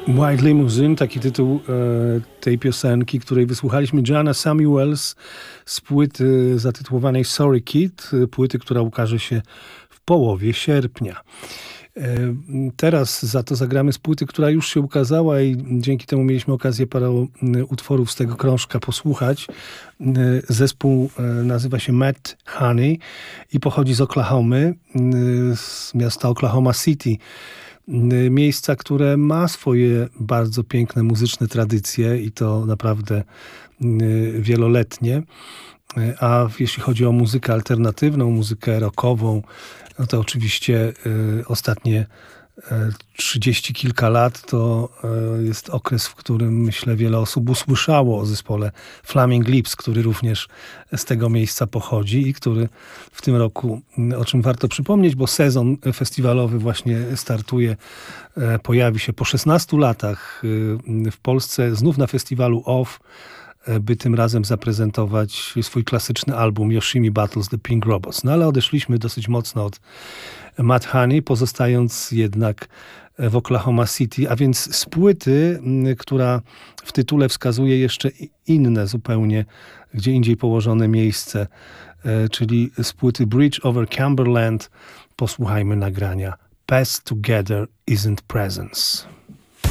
White Limousine, taki tytuł tej piosenki, której wysłuchaliśmy Joanna Samuels z płyty zatytułowanej Sorry Kid, płyty, która ukaże się w połowie sierpnia. Teraz za to zagramy z płyty, która już się ukazała i dzięki temu mieliśmy okazję parę utworów z tego krążka posłuchać. Zespół nazywa się Mad Honey i pochodzi z Oklahomy, z miasta Oklahoma City. Miejsca, które ma swoje bardzo piękne muzyczne tradycje i to naprawdę wieloletnie. A jeśli chodzi o muzykę alternatywną, muzykę rockową, no to oczywiście ostatnie 30 kilka lat to jest okres, w którym myślę wiele osób usłyszało o zespole Flaming Lips, który również z tego miejsca pochodzi i który w tym roku, o czym warto przypomnieć, bo sezon festiwalowy właśnie startuje, pojawi się po 16 latach w Polsce, znów na festiwalu OFF, by tym razem zaprezentować swój klasyczny album Yoshimi Battles the Pink Robots. No ale odeszliśmy dosyć mocno od Mad Honey, pozostając jednak w Oklahoma City, a więc z płyty, która w tytule wskazuje jeszcze inne zupełnie, gdzie indziej położone miejsce, czyli z płyty Bridge over Cumberland, posłuchajmy nagrania Past Together Isn't Presence.